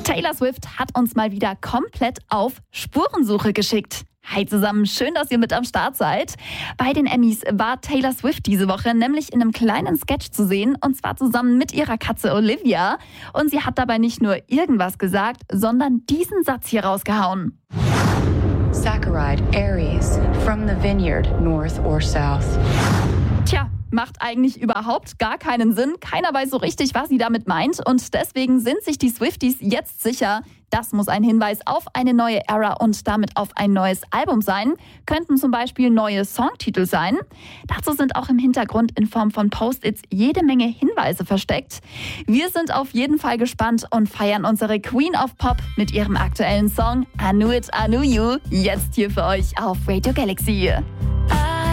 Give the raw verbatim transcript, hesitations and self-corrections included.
Taylor Swift hat uns mal wieder komplett auf Spurensuche geschickt. Hi zusammen, schön, dass ihr mit am Start seid. Bei den Emmys war Taylor Swift diese Woche nämlich in einem kleinen Sketch zu sehen, und zwar zusammen mit ihrer Katze Olivia. Und sie hat dabei nicht nur irgendwas gesagt, sondern diesen Satz hier rausgehauen. Saccharide, Aries, from the vineyard, north or south. Tja, macht eigentlich überhaupt gar keinen Sinn. Keiner weiß so richtig, was sie damit meint. Und deswegen sind sich die Swifties jetzt sicher, das muss ein Hinweis auf eine neue Ära und damit auf ein neues Album sein. Könnten zum Beispiel neue Songtitel sein. Dazu sind auch im Hintergrund in Form von Post-its jede Menge Hinweise versteckt. Wir sind auf jeden Fall gespannt und feiern unsere Queen of Pop mit ihrem aktuellen Song I Knew It, I Knew You jetzt hier für euch auf Radio Galaxy.